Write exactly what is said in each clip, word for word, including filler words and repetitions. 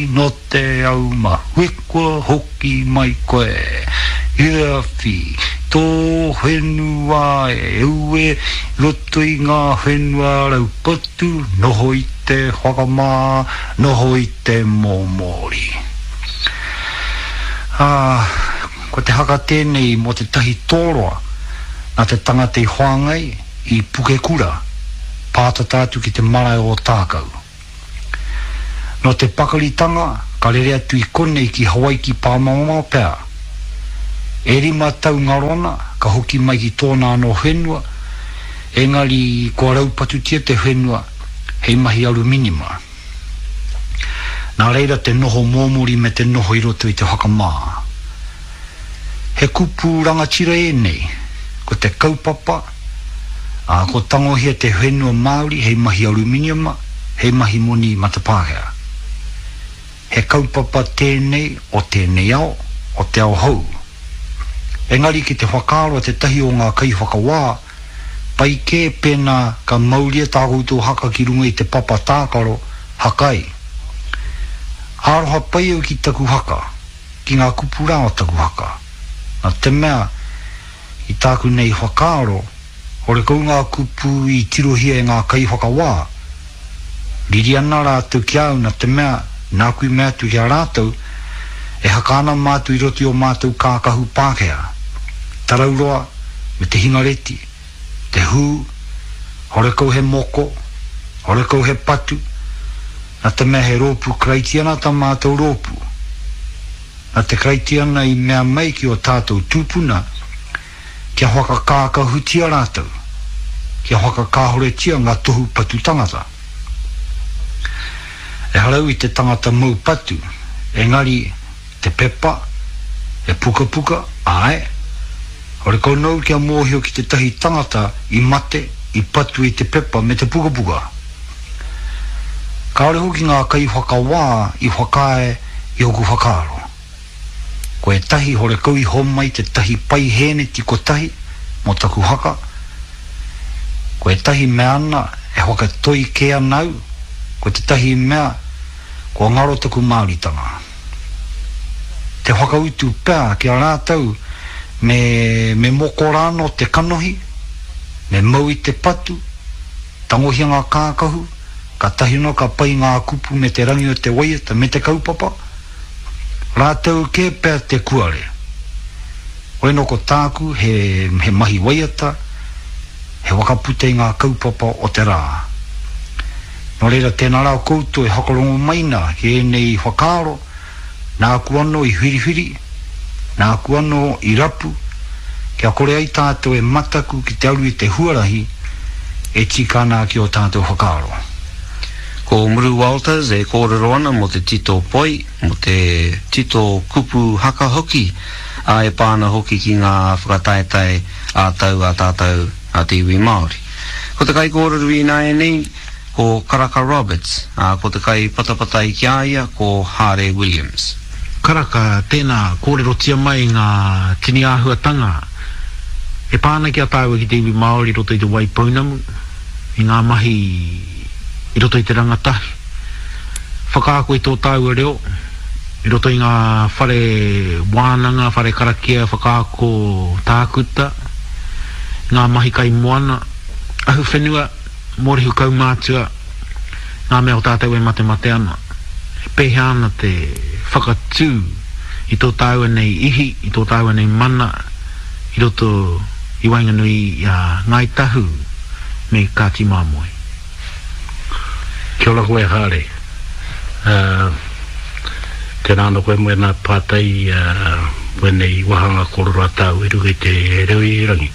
no te au mahuikua hoki mai koe. Ia fi, tō whenua e eue, roto i ngā whenua rau patu, noho i te whakamā, noho i te mōmori. Ah, ko te haka tēnei mo te tahi tōroa, nā te tangata i hoangai, i puke kura, pāta tātu ki te marae o tākau. No te pakaritanga, ka rere atu i kone ki Hawaii ki Pāmamama pēr. E rima tau ngarona, ka hoki mai ki tōna anō whenua, engari kua raupatutia te whenua, hei mahi aluminima. Nā reira te noho mōmuri me te noho i roto i te whakamā. He kupu rangatira e nei, ko te kaupapa, a, ko tangohia te whenua Māori, hei mahi aluminima, hei mahi moni matapāhea. He kaupapa tēnei o tēnei ao, o te ao hau. Engari ki te whakaaro te tahi o ngā kai whakawā, pai kē pēnā ka mauria tākoutou haka ki runga i te papa tākaro, hakai. Aroha pai au ki taku haka, ki ngā kupura o taku haka. Nā te mea, i tāku nei whakaaro, ore kou ngā kupu i tirohia e ngā kai whakawā, riri ana rātou ki au nā te mea, nā kui mea tu kia rātou, e hakana mātu i roti o mātou kākahu pākea. Tarauroa, me te hingareti, te hū, hore kou he moko, hore kou he patu, nā te mea he rōpu kraitiana ta mātou rōpu. Nā te kraitiana i mea mai ki o tātou tūpuna, kia hoaka kākahu tia rātou, kia hoaka kāhore tia ngā tohu patu tangata. E harau i te tangata mau patu, engari te pepa, e puka puka, ae. Ore kounau kia mōhio ki te tahi tangata i mate, i patu i te pepa me te puka puka. Ka ore hoki ngā kai whakawā i whakae i oku whakaaro. Ko e tahi hore kau i homai te tahi pai hene ti ko tahi, mo taku haka. Ko e tahi mea ana e hoka toi kea nau, ko te tahi mea, ko ngaro taku Māoritanga. Te whakautu pēr ki a rātau me, me moko rāno te kanohi, me mau i te patu, tangohia ngā kākahu, ka tahino ka pai ngā kupu me te rangi o te waiata me te kaupapa, rātau ke pēr te kuare. Oeno ko tāku he, he mahi waiata, he wakapute ngā kaupapa o te rā. No reira tēnā rao koutou e hakarongo maina ki e nei whakaaro, nā kuano i whiriwhiri, nā kuano i rapu, kia kore ai tātou e mataku ki te aru i te huarahi, e tikana ki o tātou whakaaro. Ko Muru Walters e kōrero ana mo te tito poi, mo te tito kupu haka hoki, a e pāna hoki ki ngā whakataetai a tau a tātou a te iwi Māori. Ko te kai kōrero i nā e nei, ko Karaka Roberts, a ko te kai patapata i kia ia, ko Hare Williams. Karaka, tēnā kōrero tia mai ngā tini āhuatanga. E pāna ki a tāua ki te iwi Māori roto i te Waipounamu, i ngā mahi i roto i te rangatahi. Whakaako i tō tāua reo, i roto i ngā whare wānanga, whare karakia, whakaako tākuta, ngā mahi kai moana, ahu whenua, morihu kaumātua, ngā mea o tātou e mate mate ana. Pehe ana te whakatū i tō tāua nei ihi, i tō tāua nei mana, i roto i Wainganui uh, ngai tahu me Kāti Māmoe. Kia ora koe Hare. Uh, te rāna koe moe nā pātai uh, wenei wahanga korora tāu e ruge te reo i rangi.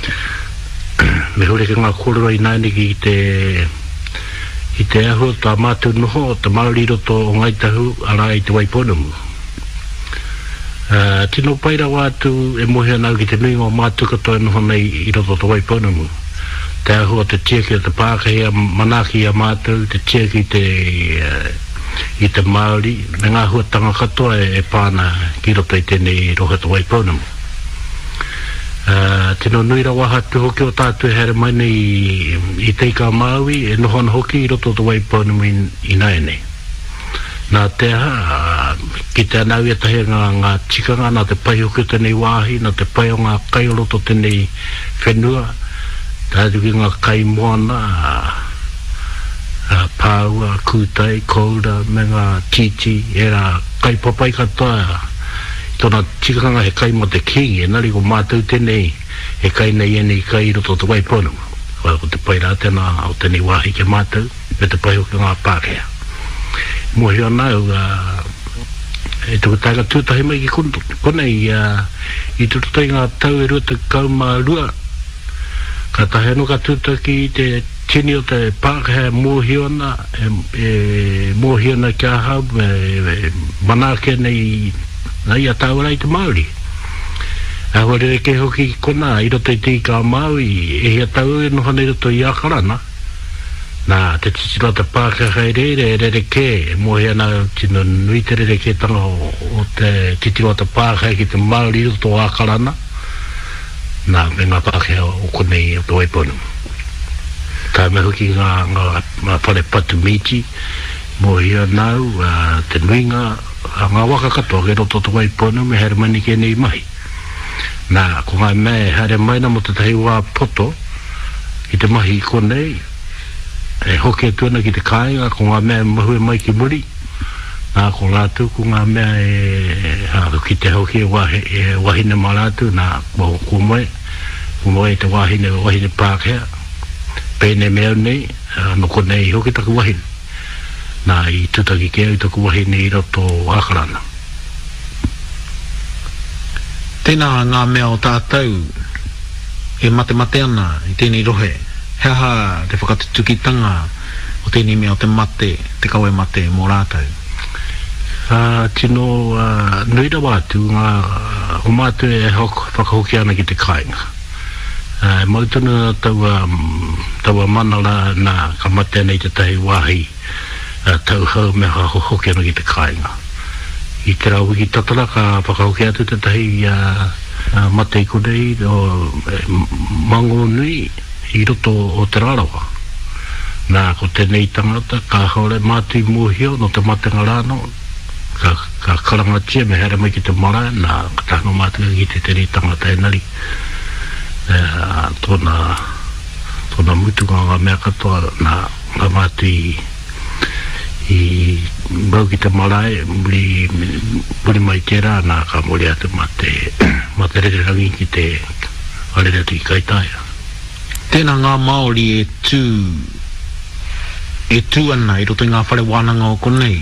Me hore ke ngā korora i nāne ki te i te aho tā mātou noho ta Māori roto o ngai tahu ara i te Waipounamu. Uh, tino paira wātu e mohe anau ki te nui ngā mātou katoa noho nei i roto te Waipounamu. Te aho te tieki o te Pākehia manaki a mātou, te tieki te uh, i te Māori, me ngā huatanga katoa e, e pāna ki roto i tēnei roha te Waipounamu. Uh, tino nui rawa hatu hoki o tātou e here mai i, i teika Māui e nohona hoki i roto te Waipounamu i, i naene. nā te ha ki te anau e tahi ngā, ngā tikanga nā te pai hoki tēnei wāhi nā te pai o ngā kai o roto tēnei whenua tātu ki ngā kai moana uh, pāua, kūtai, koura me ngā titi e rā kai papai katoa tōna tikanga he kai mo te kingi e nari ko mātou tēnei he kai nei e nei kai roto te waiponu o te pai rā tēnā o tēnei wāhi ke mātou me te pai hoki ngā Pākehā mohi ana uh, e tuku taiga tūtahi mai ki kundu kone i, uh, i tututai ngā tau e rua te kauma rua ka tahe anu ka tūtaki i te tini o te Pākehā mohi ana e, e mohi ana kia hau e, e manake nei nei a tau rai te Māori a hore ke hoki kona i roto i te ka Māui e hea tau e noha nei roto i Akarana nā te titiro te Pākehā e rere e rere ke e mohi ana tino nui te rere ke tanga o, o te titiro te Pākehā ki te Māori roto o Akarana nā me ngā Pākehā o konei o te waiponu ka me hoki ngā ngā, ngā whare patu miti mohi ana uh, te nuinga a ngā waka katoa ke roto te waiponu me here mani ke nei mahi nā ko ngai me here maina mo te tahi wā poto i te mahi konei e hoki e tuana ki te kāinga ko ngā mea mahue mai ki muri nā ko rātu ko ngā mea e hāru ki te hoki e, wahi, e wahine mā rātu nā ko, ko moe ko moe te wahine wahine Pākehā pēne mea nei no ko nei hoki taku wahine nā i tutaki ke au taku wahine i roto Akarana tēnā ngā mea o tātou e mate mate ana i tēnei rohe hea te whakatutukitanga o tēnei mea o te mate, te kaue mate mō rātou. Uh, tino uh, nuira wātu ngā o mātu e hok, whakahoki ana ki te kāinga. Uh, mautana taua, taua manala nā ka mate nei te tahi wāhi uh, tau hau me hoki ana ki te kāinga. I te rau ki tatara ka whakahoki atu te tahi uh, uh, mate i konei o eh, mango nui i roto o te rarawa nā ko tēnei tangata ka haore mātui mōhio no te matenga rāno ka, ka karangatia me here mai ki te mara nā ka tāno mātua ki te tēnei tangata e nari e, tōna tōna mutu ngā mea katoa nā ngā mātui i mau ki te marae muri, muri mai tērā nā ka mori atu ma te ma te rere rangi ki te arere atu i kaitaia tēnā ngā Māori e tū e tū ana i roto i ngā whare wānanga o konei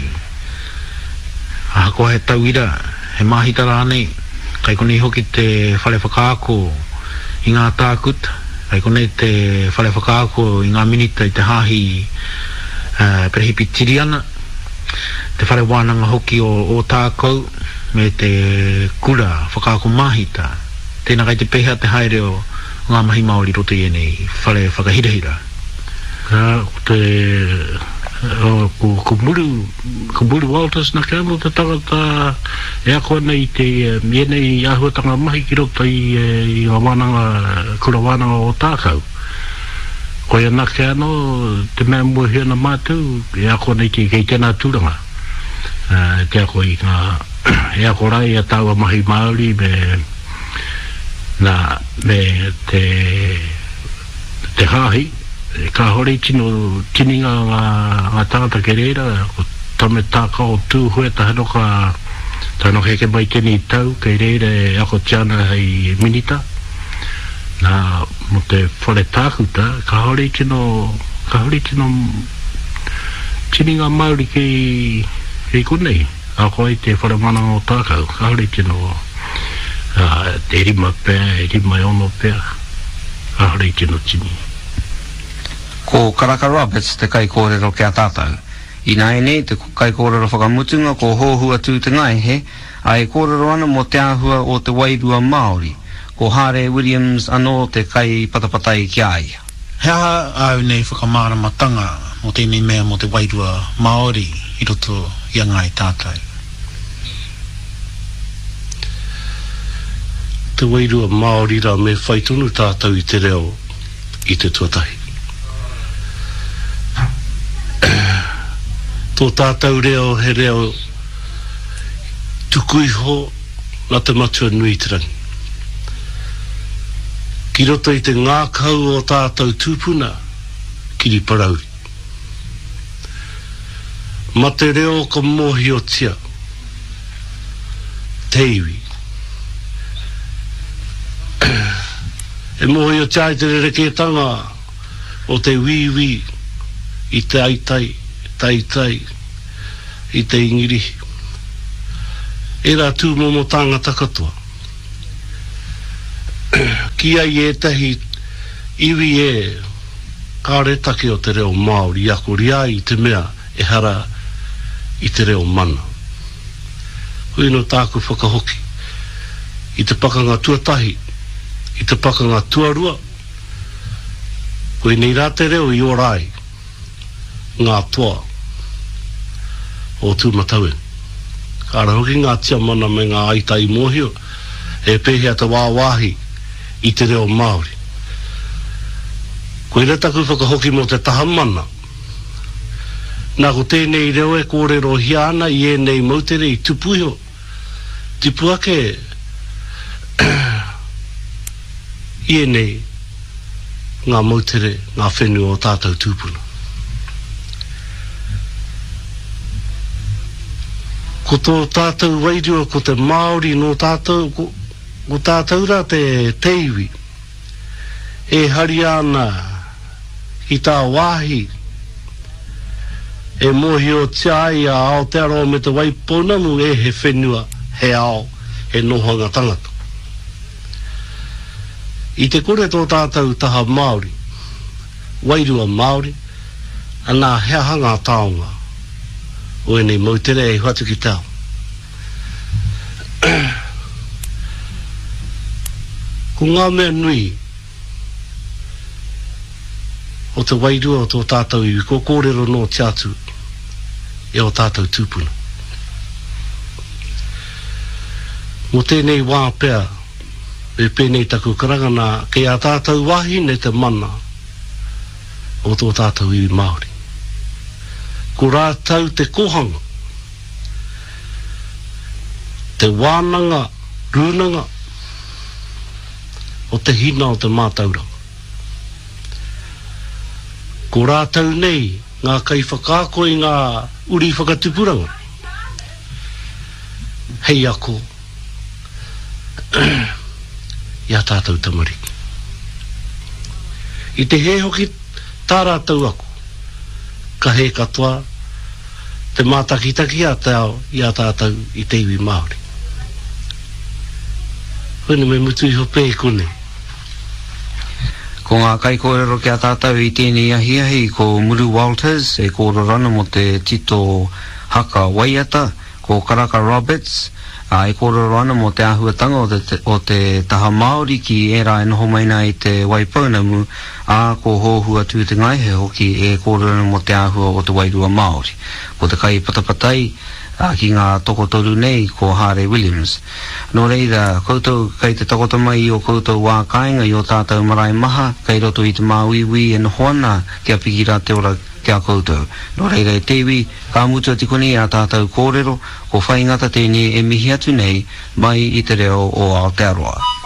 a koa he tauira he mahita rānei kai konei hoki te whare whakaako i ngā tākuta kai konei te whare whakaako i ngā minita i te hāhi uh, perehipi tiriana te whare wānanga hoki o, o tākou me te kura whakaako mahita tēnā kai te peha te haere o ngā mahi Māori roto i nei whare whakahirahira ka te o ku ku muru ku muru Walters na kamo te tangata e ako nei te e nei ahuatanga mahi ki roto i, i ngā wānanga kura wānanga o tākau ko ia nake ano te mea muhi ana mātou e ako nei ki kei tēnā tūranga uh, te ako i ngā e ako rai a tāua mahi Māori me nā me te te hāhi ka hore tino tininga ngā, ngā tangata ke reira ko tame tāka o tū hue tahano ka tano heke mai tēni tau ke reira e ako tiana hei minita nā mo te whare tākuta ka hore tino ka hore tino tininga Māori kei kei konei a koe te whare mana o tākau ka hore tino Uh, te rima pēr, e rima ono pēr a hore tino tini ko Karaka Roberts te kai kōrero kia tātou i nai nei te kai kōrero whakamutunga ko hōhua tū te ngai he a e kōrero ana mo te āhua o te wairua Māori ko Hare Williams anō te kai patapatai ki ai hea au nei whakamāramatanga mo tēnei mea mo te wairua Māori i roto i a ngai tātou te wairua Māori ra me whaitunu tātou i te reo i te tuatahi. tō tātou reo he reo tukuiho nā te matua nui tirangi. Ki roto i te ngākau o tātou tūpuna kiri parauri. Ma te reo ka mohi o tia, te iwi. E mohi o tia i te rereketanga o te wiwi i te aitai, taitai, i te ingiri. E rā tū momo tāngata katoa. Ki ai e tahi iwi e kāretake o te reo Māori, ako ria i te mea e hara i te reo mana. Hui no tāku whakahoki, i te pakanga tuatahi, i te pakanga tuarua, koe nei rā te reo i orai, ngā toa o tūmatauin. Kāra hoki ngā tia mana me ngā aitai mohio, e pēhea te wāwahi i te reo Māori. Koe reta ku whakahoki mo te taha mana. Nā ko tēnei reo e kōrero hiana i e nei mautere i tupuiho. Tipuake i e nei ngā mautere, ngā whenua o tātou tūpuna. Ko tō tātou wairua, ko te Māori no tātou, ko, ko tātou rā te teiwi, e hari ana i tā wāhi, e mohi o tiai a Aotearoa me te Waipounamu e he whenua, he ao, he nohanga tangata. I te kore tō tātou taha Māori, wairua Māori, anā hea hanga taonga, o e nei mautere e huatu ki tau. Ko ngā mea nui o te wairua o tō tātou iwi, ko kōrero no te atu e o tātou tūpuna. Mo tēnei wā pēr, e pēnei taku karangana, kei a tātou wahi ne te mana o tō tātou iwi Māori. Ko rātau te kohanga, te wānanga, rūnanga, o te hina o te mātauranga. Ko rātau nei, ngā kai whakākoi ngā uri whakatupuranga. Hei ako, ia tātou tamariki. I te he hoki tā rātau ako, ka he katoa, te mātakitaki a tau i a tātou i te iwi Māori. Hone me mutu iho pē kone. Ko ngā kai kōrero ki a tātou i tēnei ahi ahi, ko Muru Walters, e kōrorana mo te tito haka waiata, ko Karaka Roberts, a e kōrorana mo te ahuatanga o te, o te taha Māori ki e rā e noho maina i te Waipounamu, a ko hōhua tū te ngaihe hoki e kōrorana mo te ahua o te wairua Māori. Ko te kai patapatai, a ki ngā tokotoru nei ko Harry Williams. Nō reira, koutou kei te tokota mai o koutou wā kāinga i o tātou marae maha, kei roto i te māwiwi e noho ana kia pikira te ora kia koutou. Nō reira e tewi, ka mutua tikoni a tātou kōrero, ko whaingata tēnei e mihi atu nei mai i te reo o Aotearoa.